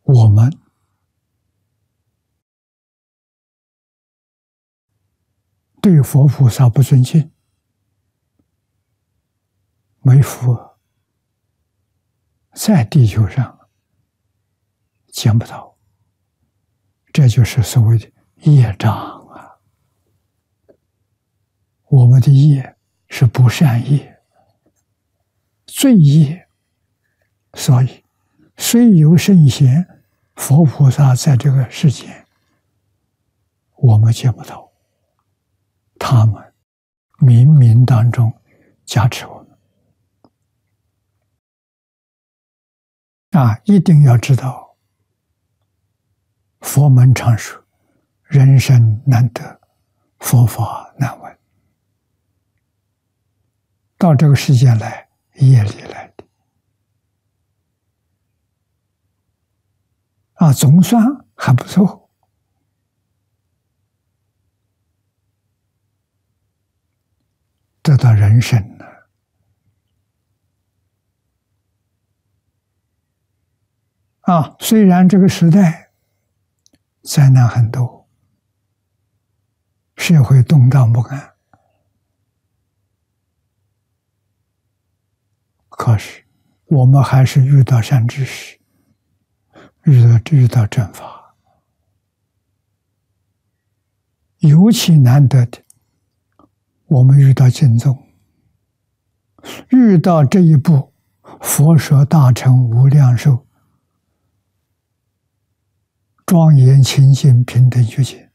我们对佛菩萨不尊敬，没佛，在地球上见不到，这就是所谓的业障啊。我们的业是不善业、罪业，所以虽有圣贤、佛菩萨在这个世间，我们见不到，他们冥冥当中加持我们。一定要知道，佛门常说，人生难得，佛法难闻。到这个世间来，业力来的。总算还不错。得到人生了。虽然这个时代灾难很多，社会动荡不安，可是我们还是遇到善知识，遇到正法。尤其难得的，我们遇到经宗，遇到这一部佛说大乘无量寿庄严清净平等觉解，